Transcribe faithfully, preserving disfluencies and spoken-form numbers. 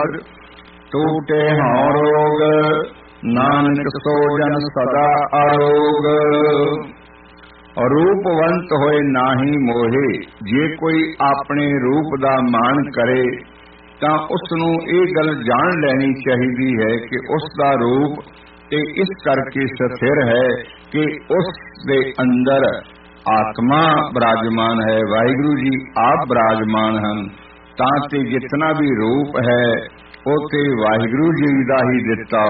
ਟੂਟੇ ਹਉ ਰੋਗ, ਨਾਨਕ ਸੋ ਜਨ ਸਦਾ ਆਰੋਗ। ਰੂਪਵੰਤ ਹੋਏ ਨਾਹੀ ਮੋਹੇ, ਜੇ ਕੋਈ ਆਪਣੇ ਰੂਪ ਦਾ ਮਾਣ ਕਰੇ ਤਾਂ ਉਸ ਨੂੰ ਇਹ ਗੱਲ ਜਾਣ ਲੈਣੀ ਚਾਹੀਦੀ ਹੈ ਕਿ ਉਸ ਦਾ ਰੂਪ ਤੇ ਇਸ ਕਰਕੇ ਸਥਿਰ ਹੈ ਕਿ ਉਸ ਦੇ ਅੰਦਰ ਆਤਮਾ ਬਿਰਾਜਮਾਨ ਹੈ, ਵਾਹਿਗੁਰੂ ਜੀ ਆਪ ਬਿਰਾਜਮਾਨ ਹਨ। ਤਾਂ ਤੇ ਜਿਤਨਾ ਵੀ ਰੂਪ ਹੈ ਉਹ ਤੇ ਵਾਹਿਗੁਰੂ ਜੀ ਦਾ ਹੀ ਦਿੱਤਾ